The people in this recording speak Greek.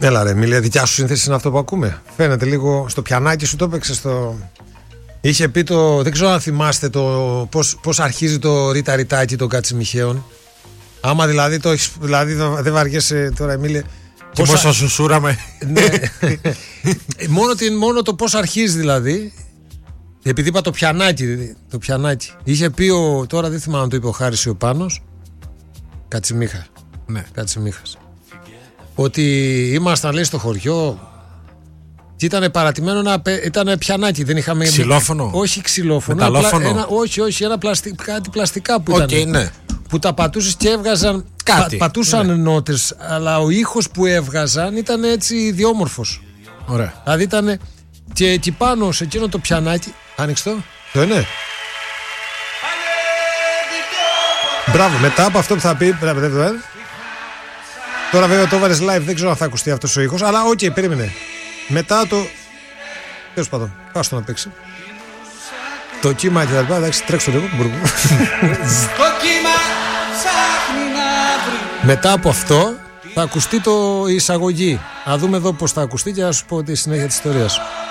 Έλα ρε Μίλια, δικιά σου σύνθεση είναι αυτό που ακούμε. Φαίνεται λίγο στο πιανάκι σου, το έπαιξε στο... Είχε πει το, δεν ξέρω αν θυμάστε το πώς αρχίζει το Ρίτα Ριτάκι των Κατσιμιχαίων. Άμα δηλαδή το έχεις, δηλαδή δεν βαριέσαι τώρα Εμίλια. Και πόσα σουσούραμε. Ναι. μόνο το πώς αρχίζει δηλαδή. Επειδή είπα το πιανάκι. Είχε πει τώρα δεν θυμάμαι αν το είπε ο Χάρης ή ο Πάνος. Κατσιμίχα. Ναι. Κατσιμίχας. Ότι ήμασταν λέει στο χωριό και ήταν παρατημένο ήταν πιανάκι. Δεν είχαμε. Ξυλόφωνο. Όχι ξυλόφωνο. Μεταλλόφωνο. Όχι, κάτι πλαστικά που ήταν. Ναι. Που τα πατούσες και έβγαζαν. Πατούσαν νότες, αλλά ο ήχος που έβγαζαν ήταν έτσι ιδιόμορφος. Ωραία. Δηλαδή ήταν. Και εκεί πάνω σε εκείνο το πιανάκι. Άνοιξε το. Το είναι. Μπράβο, μετά από αυτό που θα πει. Τώρα βέβαια το έβαλες live, δεν ξέρω αν θα ακουστεί αυτός ο ήχος, αλλά οκ, περίμενε. Μετά το. Τέλος πάντων, πάω στο να παίξει. Το κύμα και τα λοιπά, εντάξει, τρέξω λίγο. Μετά από αυτό θα ακουστεί η εισαγωγή. Να δούμε εδώ πώς θα ακουστεί και να σου πω τη συνέχεια της ιστορίας.